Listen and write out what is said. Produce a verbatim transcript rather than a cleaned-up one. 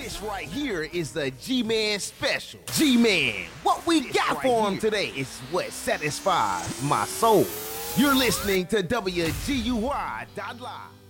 This right here is the G-Man special. G-Man, what we this got right for him here. Today is what satisfies my soul. You're listening to W G U Y dot live.